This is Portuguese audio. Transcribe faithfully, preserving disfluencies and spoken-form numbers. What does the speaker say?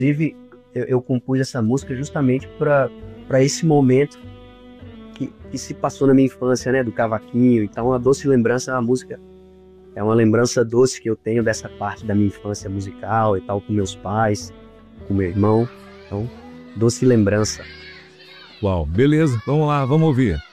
Inclusive, eu, eu compus essa música justamente para para esse momento que, que se passou na minha infância, né? Do cavaquinho. Então, a doce lembrança, a música é uma lembrança doce que eu tenho dessa parte da minha infância musical e tal, com meus pais, com meu irmão. Então, doce lembrança. Uau, beleza, vamos lá, vamos ouvir.